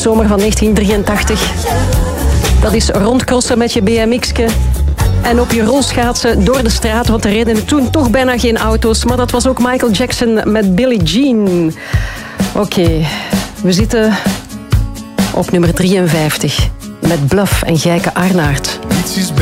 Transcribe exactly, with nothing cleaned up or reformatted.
zomer van negentien drieëntachtig. Dat is rondcrossen met je B M X'ke en op je rolschaatsen door de straat, want er reden toen toch bijna geen auto's. Maar dat was ook Michael Jackson met Billie Jean. Oké, okay, we zitten op nummer drieënvijftig met Bluff en Gijke Arnaert.